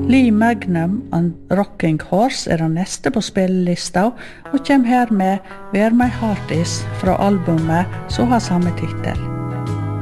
Lee Magnum and Rocking Horse er den neste på spillelista, og kommer her med Where My Heart Is fra albumet som har samme titel.